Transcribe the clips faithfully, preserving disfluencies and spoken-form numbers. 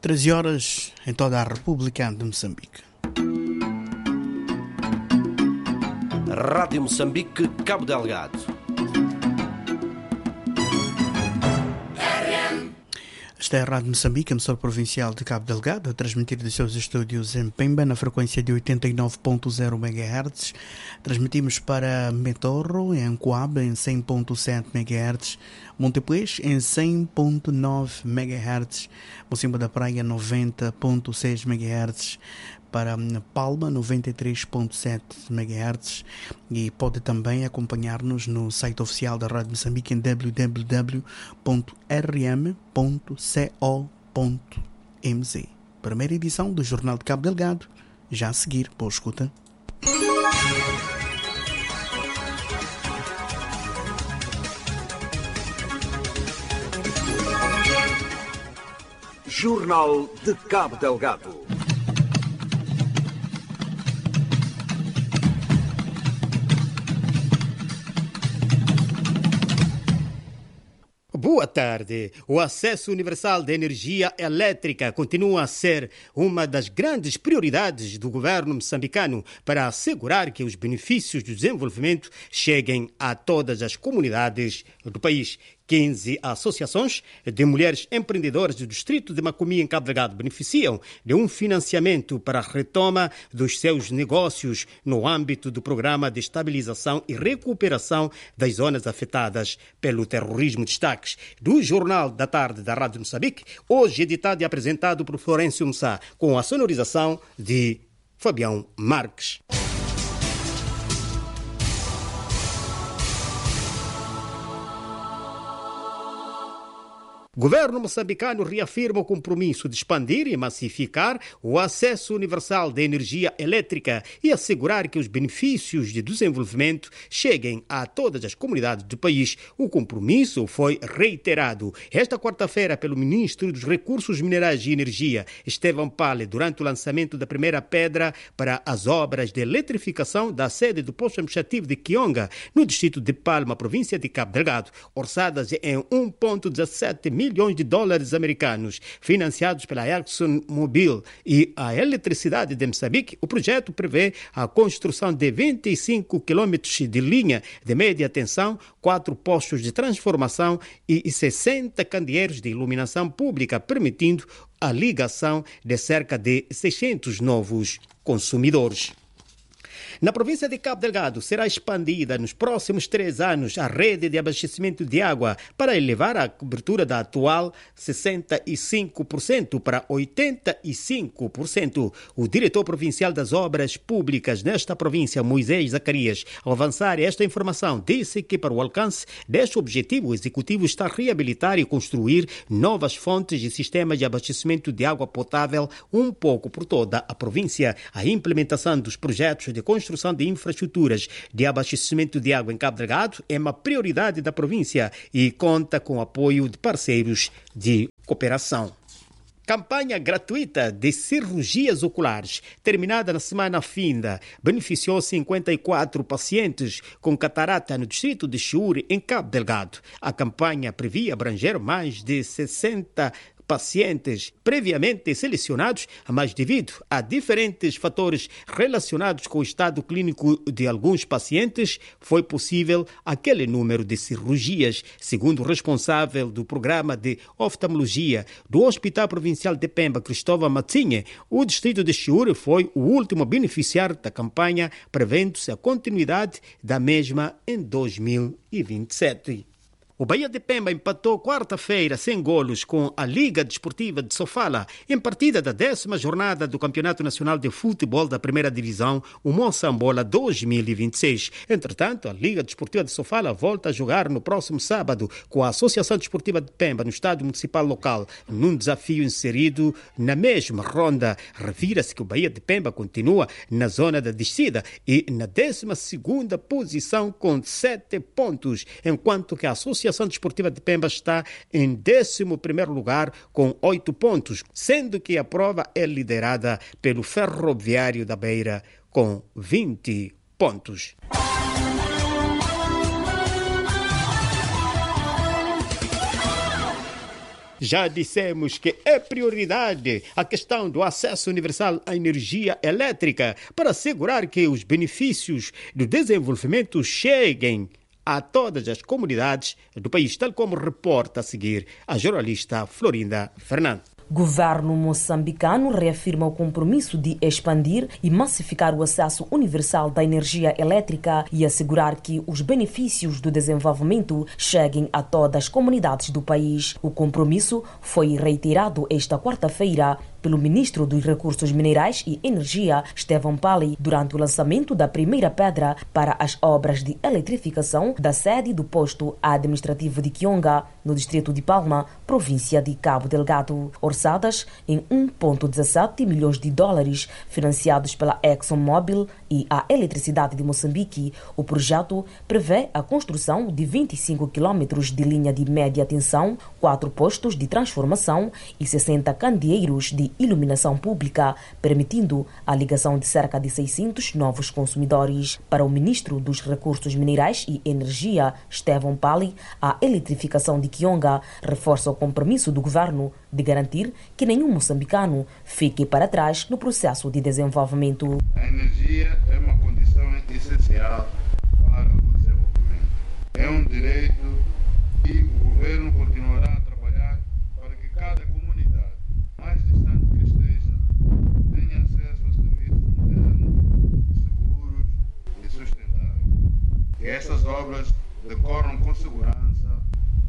treze horas em toda a República de Moçambique. Rádio Moçambique, Cabo Delgado. Esta é a Rádio Moçambique, emissora provincial de Cabo Delgado, a transmitir dos seus estúdios em Pemba, na frequência de oitenta e nove ponto zero megahertz. Transmitimos para Metorro, em Coab, em cem ponto sete megahertz. Montepuez, em cem ponto nove megahertz. Mocimbo da Praia, noventa ponto seis megahertz. Para Palma, noventa e três ponto sete megahertz, e pode também acompanhar-nos no site oficial da Rádio Moçambique em w w w ponto r m ponto co ponto m z. Primeira edição do Jornal de Cabo Delgado, já a seguir, boa escuta. Jornal de Cabo Delgado. Boa tarde. O acesso universal de energia elétrica continua a ser uma das grandes prioridades do governo moçambicano para assegurar que os benefícios do desenvolvimento cheguem a todas as comunidades do país. quinze associações de mulheres empreendedoras do distrito de Macomia, em Cabo Delgado, beneficiam de um financiamento para a retoma dos seus negócios no âmbito do Programa de Estabilização e Recuperação das Zonas Afetadas pelo Terrorismo. Destaques do Jornal da Tarde da Rádio Moçambique, hoje editado e apresentado por Florencio Mussá, com a sonorização de Fabião Marques. O governo moçambicano reafirma o compromisso de expandir e massificar o acesso universal de energia elétrica e assegurar que os benefícios de desenvolvimento cheguem a todas as comunidades do país. O compromisso foi reiterado esta quarta-feira pelo ministro dos Recursos Minerais e Energia, Estevão Pale, durante o lançamento da primeira pedra para as obras de eletrificação da sede do posto administrativo de Kionga, no distrito de Palma, província de Cabo Delgado, orçadas em um vírgula dezassete milhões de dólares americanos, financiados pela ExxonMobil e a Eletricidade de Moçambique. O projeto prevê a construção de vinte e cinco quilômetros de linha de média tensão, quatro postos de transformação e sessenta candeeiros de iluminação pública, permitindo a ligação de cerca de seiscentos novos consumidores. Na província de Cabo Delgado, será expandida nos próximos três anos a rede de abastecimento de água para elevar a cobertura da atual sessenta e cinco por cento para oitenta e cinco por cento. O diretor provincial das obras públicas nesta província, Moisés Zacarias, ao avançar esta informação, disse que para o alcance deste objetivo, o executivo está a reabilitar e construir novas fontes e sistemas de abastecimento de água potável um pouco por toda a província. A implementação dos projetos de construção de infraestruturas de abastecimento de água em Cabo Delgado é uma prioridade da província e conta com o apoio de parceiros de cooperação. Campanha gratuita de cirurgias oculares, terminada na semana finda, beneficiou cinquenta e quatro pacientes com catarata no distrito de Chiure, em Cabo Delgado. A campanha previa abranger mais de sessenta pacientes previamente selecionados, mas devido a diferentes fatores relacionados com o estado clínico de alguns pacientes, foi possível aquele número de cirurgias. Segundo o responsável do programa de oftalmologia do Hospital Provincial de Pemba, Cristóvão Matinha, o distrito de Chiure foi o último a beneficiar da campanha, prevendo-se a continuidade da mesma em dois mil e vinte e sete. O Bahia de Pemba empatou quarta-feira sem golos com a Liga Desportiva de Sofala em partida da décima jornada do Campeonato Nacional de Futebol da Primeira Divisão, o Moçambola dois mil e vinte e seis. Entretanto, a Liga Desportiva de Sofala volta a jogar no próximo sábado com a Associação Desportiva de Pemba no Estádio Municipal Local, num desafio inserido na mesma ronda. Revira-se que o Bahia de Pemba continua na zona da descida e na décima segunda posição com sete pontos, enquanto que a Associação A Associação Desportiva de Pemba está em décimo primeiro lugar com oito pontos, sendo que a prova é liderada pelo Ferroviário da Beira com vinte pontos. Já dissemos que é prioridade a questão do acesso universal à energia elétrica para assegurar que os benefícios do desenvolvimento cheguem a todas as comunidades do país, tal como reporta a seguir a jornalista Florinda Fernandes. Governo moçambicano reafirma o compromisso de expandir e massificar o acesso universal da energia elétrica e assegurar que os benefícios do desenvolvimento cheguem a todas as comunidades do país. O compromisso foi reiterado esta quarta-feira pelo ministro dos Recursos Minerais e Energia, Estevão Pali, durante o lançamento da primeira pedra para as obras de eletrificação da sede do posto administrativo de Kionga, no distrito de Palma, província de Cabo Delgado, orçadas em um vírgula dezassete milhões de dólares, financiados pela ExxonMobil e a Eletricidade de Moçambique. O projeto prevê a construção de vinte e cinco quilômetros de linha de média tensão, quatro postos de transformação e sessenta candeeiros de iluminação pública, permitindo a ligação de cerca de seiscentos novos consumidores. Para o ministro dos Recursos Minerais e Energia, Estevão Pali, a eletrificação de Kionga reforça o compromisso do governo de garantir que nenhum moçambicano fique para trás no processo de desenvolvimento. A energia é uma condição essencial para o desenvolvimento. É um direito e o governo continuará a trabalhar para que cada comunidade mais distante que esteja tenha acesso a serviços modernos, seguros e sustentáveis. Que estas obras decorram com segurança,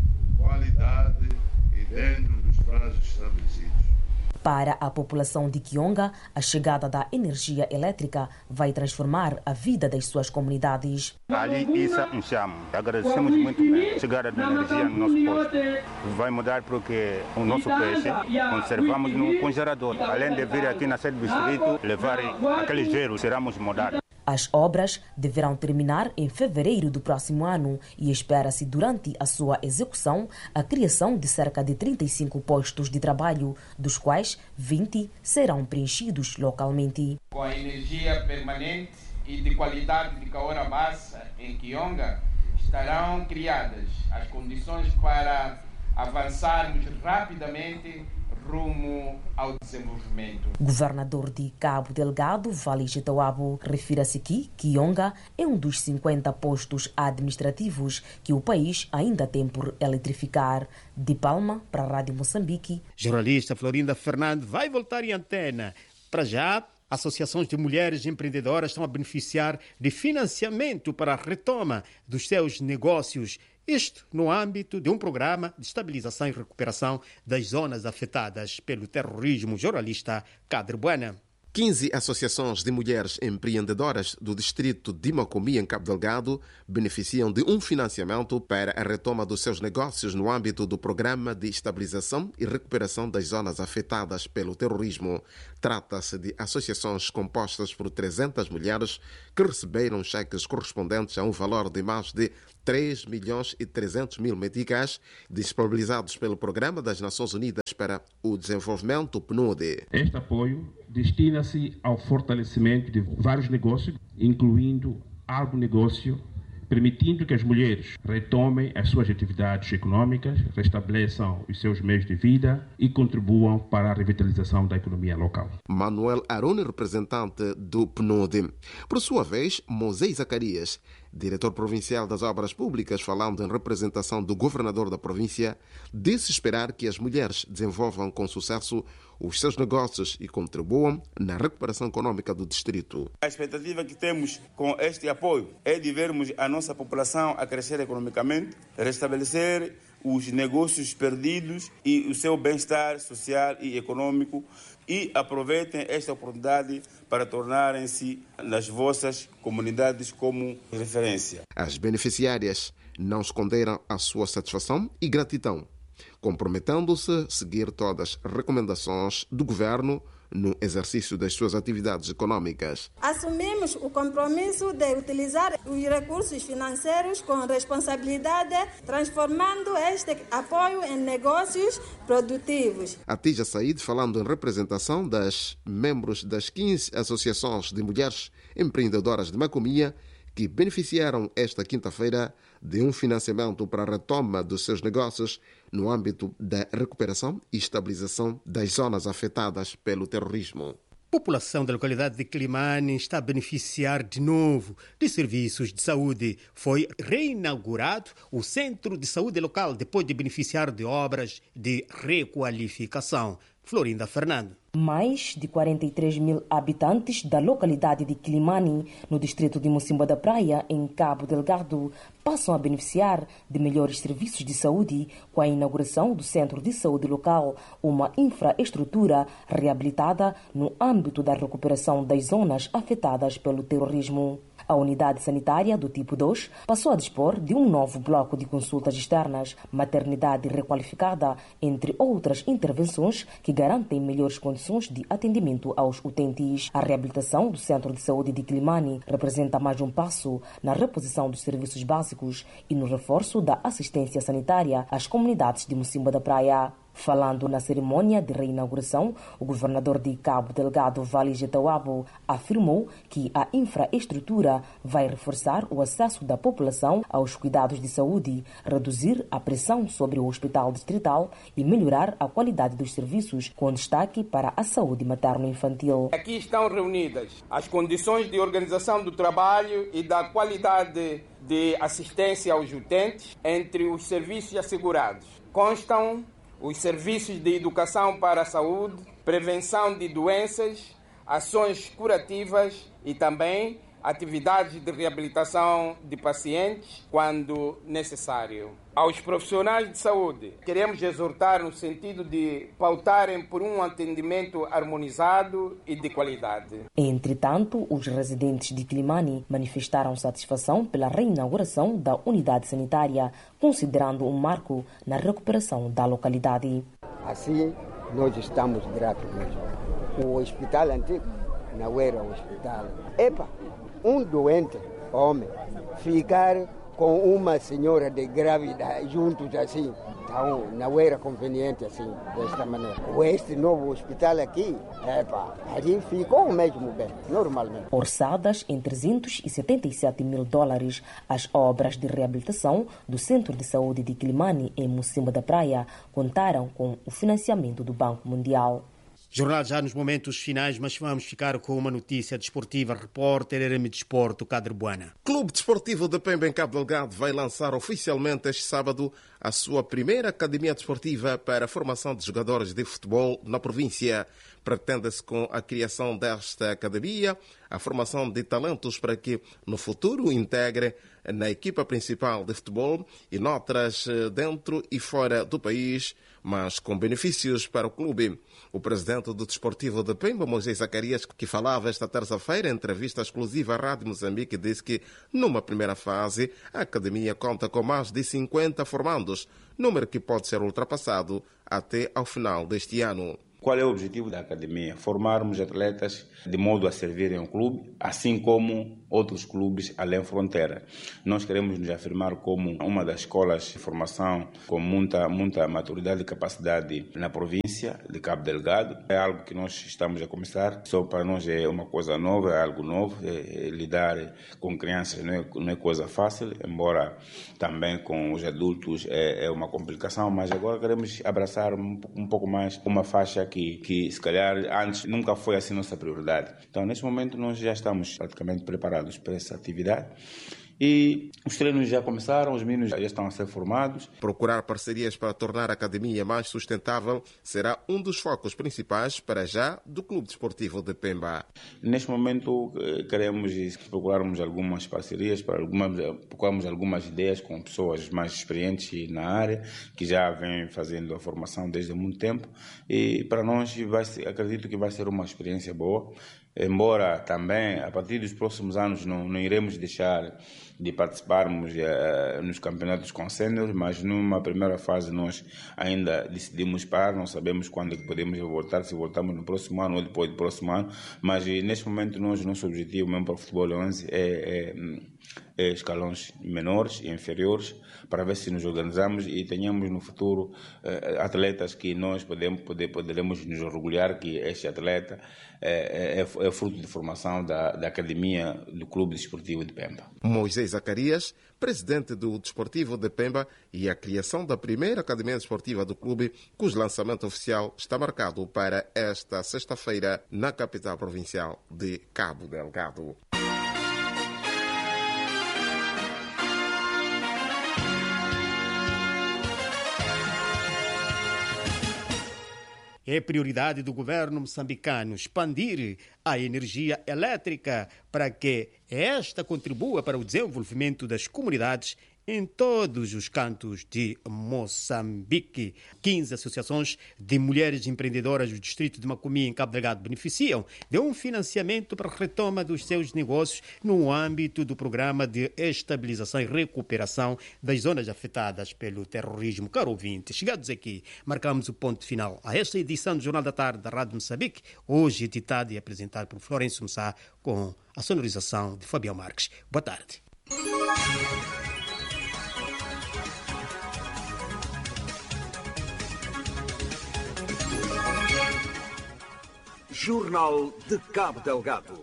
qualidade e dentro dos prazos estabelecidos. Para a população de Kionga, a chegada da energia elétrica vai transformar a vida das suas comunidades. Ali, Issa Nchamo, agradecemos muito bem a chegada da energia no nosso posto. Vai mudar porque o nosso peixe conservamos no congelador. Além de vir aqui na sede do distrito, levar aquele gelo, seremos mudados. As obras deverão terminar em fevereiro do próximo ano e espera-se, durante a sua execução, a criação de cerca de trinta e cinco postos de trabalho, dos quais vinte serão preenchidos localmente. Com a energia permanente e de qualidade de Kaora Bassa em Kionga, estarão criadas as condições para avançarmos rapidamente rumo ao desenvolvimento. Governador de Cabo Delgado, Vale Getauabo, refere-se que Kionga é um dos cinquenta postos administrativos que o país ainda tem por eletrificar. De Palma, para a Rádio Moçambique. Jornalista Florinda Fernandes vai voltar em antena. Para já, associações de mulheres empreendedoras estão a beneficiar de financiamento para a retoma dos seus negócios. Isto no âmbito de um programa de estabilização e recuperação das zonas afetadas pelo terrorismo. Jornalista Cadre Buena. quinze associações de mulheres empreendedoras do distrito de Macomia, em Cabo Delgado, beneficiam de um financiamento para a retoma dos seus negócios no âmbito do Programa de Estabilização e Recuperação das Zonas Afetadas pelo Terrorismo. Trata-se de associações compostas por trezentas mulheres que receberam cheques correspondentes a um valor de mais de três milhões e trezentos mil meticais, disponibilizados pelo Programa das Nações Unidas para o Desenvolvimento, P N U D. Este apoio destina-se ao fortalecimento de vários negócios, incluindo agronegócio, permitindo que as mulheres retomem as suas atividades econômicas, restabeleçam os seus meios de vida e contribuam para a revitalização da economia local. Manuel Arone, representante do P N U D. Por sua vez, Moisés Zacarias, diretor provincial das Obras Públicas, falando em representação do governador da província, disse esperar que as mulheres desenvolvam com sucesso os seus negócios e contribuam na recuperação econômica do distrito. A expectativa que temos com este apoio é de vermos a nossa população a crescer economicamente, restabelecer os negócios perdidos e o seu bem-estar social e econômico, e aproveitem esta oportunidade para tornarem-se nas vossas comunidades como referência. As beneficiárias não esconderam a sua satisfação e gratidão, comprometendo-se a seguir todas as recomendações do governo no exercício das suas atividades econômicas. Assumimos o compromisso de utilizar os recursos financeiros com responsabilidade, transformando este apoio em negócios produtivos. Atija Said, falando em representação das membros das quinze associações de mulheres empreendedoras de Macomia, que beneficiaram esta quinta-feira de um financiamento para a retoma dos seus negócios no âmbito da recuperação e estabilização das zonas afetadas pelo terrorismo. A população da localidade de Quilimane está a beneficiar de novo de serviços de saúde. Foi reinaugurado o Centro de Saúde Local depois de beneficiar de obras de requalificação. Florinda Fernando. Mais de quarenta e três mil habitantes da localidade de Quilimane, no distrito de Mocimboa da Praia, em Cabo Delgado, passam a beneficiar de melhores serviços de saúde com a inauguração do Centro de Saúde Local, uma infraestrutura reabilitada no âmbito da recuperação das zonas afetadas pelo terrorismo. A unidade sanitária do tipo dois passou a dispor de um novo bloco de consultas externas, maternidade requalificada, entre outras intervenções que garantem melhores condições de atendimento aos utentes. A reabilitação do Centro de Saúde de Quilimane representa mais um passo na reposição dos serviços básicos e no reforço da assistência sanitária às comunidades de Mocimboa da Praia. Falando na cerimônia de reinauguração, o governador de Cabo Delgado, Vale Getauabo, afirmou que a infraestrutura vai reforçar o acesso da população aos cuidados de saúde, reduzir a pressão sobre o hospital distrital e melhorar a qualidade dos serviços, com destaque para a saúde materno-infantil. Aqui estão reunidas as condições de organização do trabalho e da qualidade de assistência aos utentes entre os serviços assegurados. Constam os serviços de educação para a saúde, prevenção de doenças, ações curativas e também atividades de reabilitação de pacientes quando necessário. Aos profissionais de saúde, queremos exortar no sentido de pautarem por um atendimento harmonizado e de qualidade. Entretanto, os residentes de Quilimane manifestaram satisfação pela reinauguração da unidade sanitária, considerando um marco na recuperação da localidade. Assim, nós estamos gratos mesmo. O hospital antigo não era um hospital. Epa, um doente, homem, ficar com uma senhora de grávida juntos assim, então não era conveniente assim, desta maneira. Este novo hospital aqui, epa, ali ficou mesmo bem, normalmente. Orçadas em trezentos e setenta e sete mil dólares, as obras de reabilitação do Centro de Saúde de Quilimane, em Mocimboa da Praia, contaram com o financiamento do Banco Mundial. Jornal já nos momentos finais, mas vamos ficar com uma notícia desportiva. Repórter R M Desporto, Cadre Buana. Clube Desportivo de Pemba, em Cabo Delgado, vai lançar oficialmente este sábado a sua primeira academia desportiva para a formação de jogadores de futebol na província. Pretende-se, com a criação desta academia, a formação de talentos para que no futuro integre na equipa principal de futebol e noutras dentro e fora do país, mas com benefícios para o clube. O presidente do Desportivo de Pemba, Moisés Zacarias, que falava esta terça-feira em entrevista exclusiva à Rádio Moçambique, disse que numa primeira fase a academia conta com mais de cinquenta formandos, número que pode ser ultrapassado até ao final deste ano. Qual é o objetivo da academia? Formarmos atletas de modo a servirem ao clube, assim como outros clubes além fronteira. Nós queremos nos afirmar como uma das escolas de formação com muita, muita maturidade e capacidade na província de Cabo Delgado. É algo que nós estamos a começar, só para nós é uma coisa nova, é algo novo. É, é, lidar com crianças não é, não é coisa fácil, embora também com os adultos é, é uma complicação, mas agora queremos abraçar um, um pouco mais uma faixa que, que se calhar antes nunca foi assim nossa prioridade. Então, neste momento, nós já estamos praticamente preparados para essa atividade e os treinos já começaram, os meninos já estão a ser formados. Procurar parcerias para tornar a academia mais sustentável será um dos focos principais, para já, do Clube Desportivo de Pemba. Neste momento, queremos procurarmos algumas parcerias, para algumas, procurarmos algumas ideias com pessoas mais experientes na área, que já vêm fazendo a formação desde muito tempo, e para nós vai ser, acredito que vai ser uma experiência boa. Embora também, a partir dos próximos anos, não, não iremos deixar de participarmos uh, nos campeonatos com séniores, mas numa primeira fase nós ainda decidimos parar, não sabemos quando é que podemos voltar, se voltamos no próximo ano ou depois do próximo ano, mas neste momento nós, nosso objetivo mesmo para o futebol onze é, é escalões menores e inferiores, para ver se nos organizamos e tenhamos no futuro eh, atletas que nós podemos, poder, poderemos nos orgulhar que este atleta é, é, é fruto de formação da, da Academia do Clube Desportivo de Pemba. Moisés Zacarias, presidente do Desportivo de Pemba, e a criação da primeira Academia Desportiva do clube, cujo lançamento oficial está marcado para esta sexta-feira na capital provincial de Cabo Delgado. É prioridade do governo moçambicano expandir a energia elétrica para que esta contribua para o desenvolvimento das comunidades em todos os cantos de Moçambique. quinze associações de mulheres empreendedoras do distrito de Macomia, em Cabo Delgado, beneficiam de um financiamento para a retoma dos seus negócios no âmbito do programa de estabilização e recuperação das zonas afetadas pelo terrorismo. Caro ouvinte, chegados aqui, marcamos o ponto final a esta edição do Jornal da Tarde da Rádio Moçambique, hoje editada e apresentada por Florencio Mussá, com a sonorização de Fabião Marques. Boa tarde. Jornal de Cabo Delgado.